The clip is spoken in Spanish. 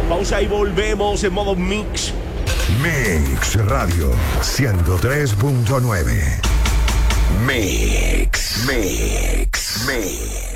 Pausa y volvemos en modo mix. Mix Radio 103.9. Mix.